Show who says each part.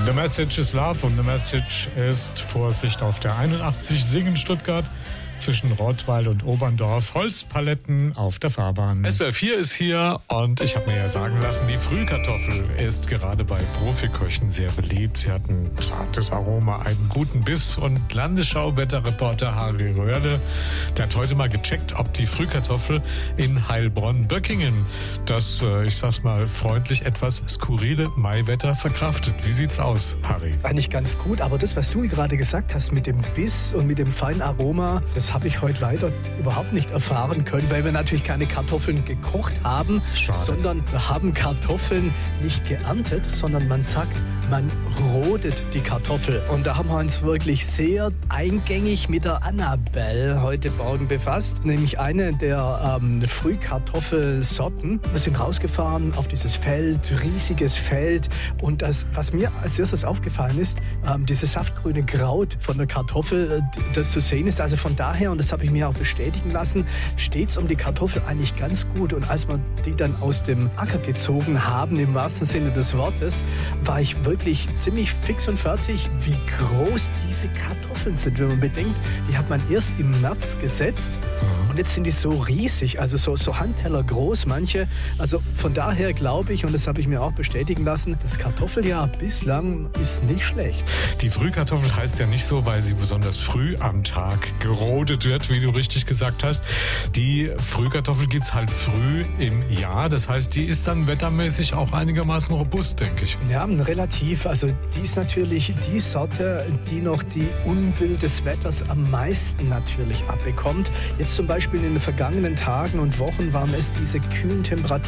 Speaker 1: The Message is Love und The Message ist Vorsicht auf der 81 Singen Stuttgart zwischen Rottweil und Oberndorf. Holzpaletten auf der Fahrbahn. SWR 4 ist hier und ich habe mir ja sagen lassen, die Frühkartoffel ist gerade bei Profiköchen sehr beliebt. Sie hat ein zartes Aroma, einen guten Biss und Landesschau-Wetterreporter Harry Röhrle, der hat heute mal gecheckt, ob die Frühkartoffel in Heilbronn-Böckingen das, ich sag's mal freundlich, etwas skurrile Maiwetter verkraftet. Wie sieht's aus, Harry?
Speaker 2: Eigentlich ganz gut, aber das, was du gerade gesagt hast mit dem Biss und mit dem feinen Aroma, das habe ich heute leider überhaupt nicht erfahren können, weil wir natürlich keine Kartoffeln gekocht haben, sondern wir haben Kartoffeln nicht geerntet, sondern man sagt, man rodet die Kartoffel. Und da haben wir uns wirklich sehr eingängig mit der Annabelle heute Morgen befasst, nämlich eine der Frühkartoffelsorten. Wir sind rausgefahren auf dieses Feld, riesiges Feld, und das, was mir als erstes aufgefallen ist, dieses saftgrüne Kraut von der Kartoffel, das zu sehen ist. Also von daher, und das habe ich mir auch bestätigen lassen, steht es um die Kartoffel eigentlich ganz gut. Und als wir die dann aus dem Acker gezogen haben, im wahrsten Sinne des Wortes, war ich wirklich ziemlich fix und fertig, wie groß diese Kartoffeln sind. Wenn man bedenkt, die hat man erst im März gesetzt und jetzt sind die so riesig, also so Handteller groß manche. Also von daher glaube ich, und das habe ich mir auch bestätigen lassen, das Kartoffeljahr bislang ist nicht schlecht.
Speaker 1: Die Frühkartoffel heißt ja nicht so, weil sie besonders früh am Tag gerodet wird, wie du richtig gesagt hast. Die Frühkartoffel gibt's halt früh im Jahr. Das heißt, die ist dann wettermäßig auch einigermaßen robust, denke ich.
Speaker 2: Ja, relativ. Also die ist natürlich die Sorte, die noch die Unbill des Wetters am meisten natürlich abbekommt. Jetzt zum Beispiel in den vergangenen Tagen und Wochen waren es diese kühlen Temperaturen.